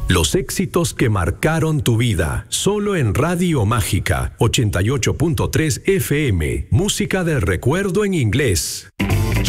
Los éxitos que marcaron tu vida, solo en Radio Mágica 88.3 FM, música del recuerdo en inglés.